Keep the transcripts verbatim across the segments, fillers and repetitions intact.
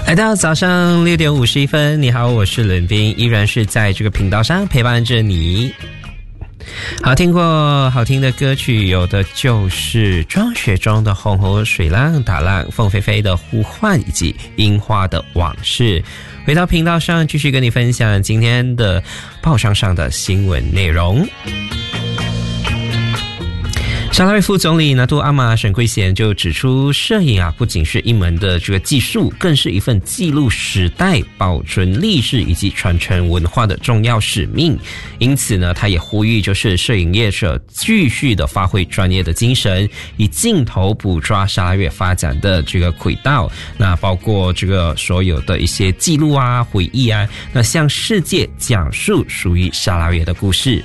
来到早上六点五十一分，你好，我是伦斌，依然是在这个频道上陪伴着你。好，听过好听的歌曲，有的就是庄雪中的《红河水浪打浪》，凤飞飞的《呼唤》，以及樱花的往事。回到频道上，继续跟你分享今天的报章上的新闻内容。沙拉越副总理拿督阿玛沈桂贤就指出，摄影啊不仅是一门的这个技术，更是一份记录时代、保存历史以及传承文化的重要使命。因此呢，他也呼吁就是摄影业者继续的发挥专业的精神，以镜头捕捉沙拉越发展的这个轨道，那包括这个所有的一些记录啊、回忆啊，那向世界讲述属于沙拉越的故事。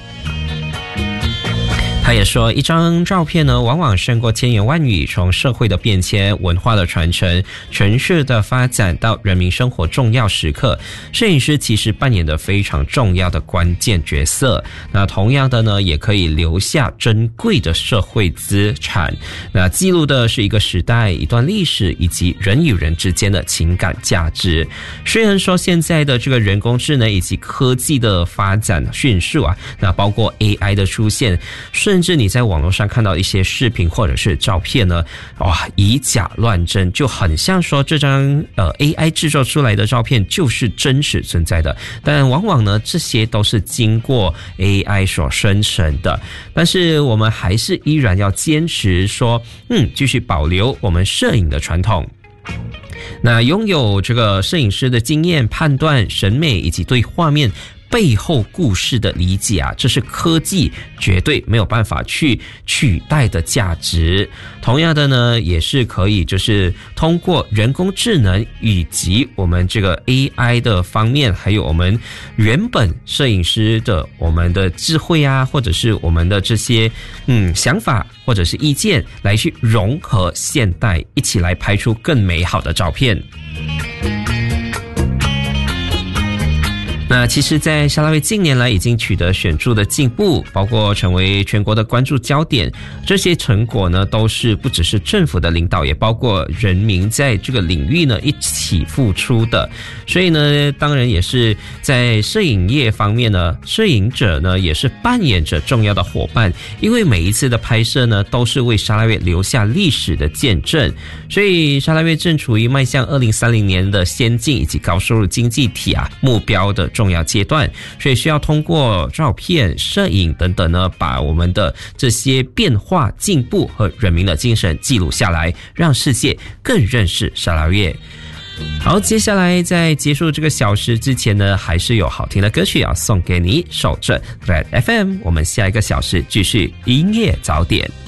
他也说，一张照片呢，往往胜过千言万语。从社会的变迁、文化的传承、城市的发展到人民生活重要时刻，摄影师其实扮演的非常重要的关键角色。那同样的呢，也可以留下珍贵的社会资产。那记录的是一个时代、一段历史以及人与人之间的情感价值。虽然说现在的这个人工智能以及科技的发展迅速啊，那包括 A I 的出现，甚至你在网络上看到一些视频或者是照片呢，哇，以假乱真，就很像说这张呃 A I 制作出来的照片就是真实存在的，但往往呢这些都是经过 A I 所生成的。但是我们还是依然要坚持说，嗯，继续保留我们摄影的传统。那拥有这个摄影师的经验、判断、审美以及对画面背后故事的理解啊，这是科技绝对没有办法去取代的价值。同样的呢，也是可以就是通过人工智能以及我们这个 A I 的方面，还有我们原本摄影师的我们的智慧啊，或者是我们的这些嗯想法或者是意见，来去融合现代，一起来拍出更美好的照片。那其实在沙拉越近年来已经取得显著的进步，包括成为全国的关注焦点。这些成果呢，都是不只是政府的领导，也包括人民在这个领域呢一起付出的。所以呢，当然也是在摄影业方面呢，摄影者呢也是扮演着重要的伙伴，因为每一次的拍摄呢，都是为沙拉越留下历史的见证。所以沙拉越正处于迈向二零三零年的先进以及高收入经济体啊目标的重要阶段，所以需要通过照片、摄影等等呢，把我们的这些变化、进步和人民的精神记录下来，让世界更认识沙拉越。好，接下来在结束这个小时之前呢，还是有好听的歌曲要送给你，守着 Red F M， 我们下一个小时继续音乐早点。